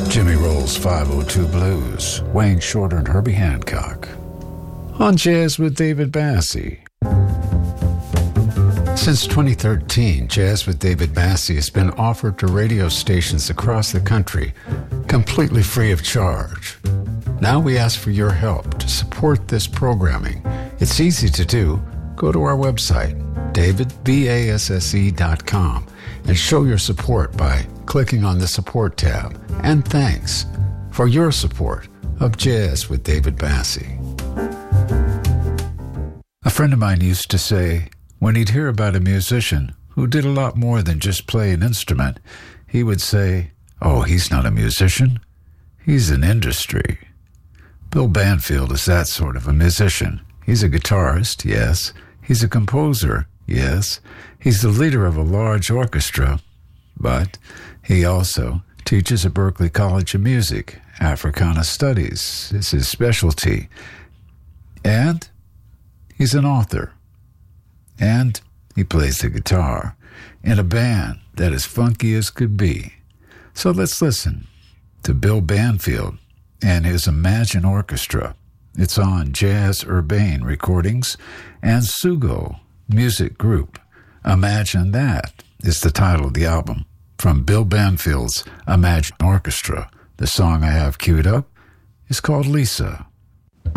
Jimmy Rolls 502 Blues, Wayne Shorter and Herbie Hancock. On Jazz with David Bassie. Since 2013, Jazz with David Bassie has been offered to radio stations across the country, completely free of charge. Now we ask for your help to support this programming. It's easy to do. Go to our website, davidbasse.com, and show your support by clicking on the Support tab. And thanks for your support of Jazz with David Bassie. A friend of mine used to say, when he'd hear about a musician who did a lot more than just play an instrument, he would say, "Oh, he's not a musician. He's an industry." Bill Banfield is that sort of a musician. He's a guitarist, yes. He's a composer, yes. He's the leader of a large orchestra, but he also teaches at Berklee College of Music. Africana Studies is his specialty. And he's an author. And he plays the guitar in a band that is funky as could be. So let's listen to Bill Banfield and his Imagine Orchestra. It's on Jazz Urbane Recordings and Sugo Music Group. Imagine That is the title of the album from Bill Banfield's Imagine Orchestra. The song I have queued up is called Lisa.